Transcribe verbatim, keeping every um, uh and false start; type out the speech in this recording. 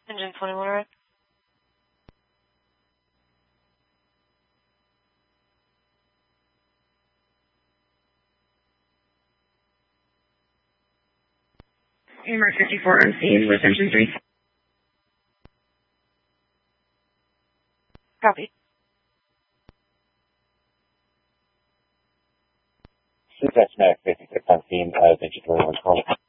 Engine twenty-one, right? Mark fifty-four on scene with engine three. Copy. That's Mac fifty-six on scene, uh, engine twenty-one, call.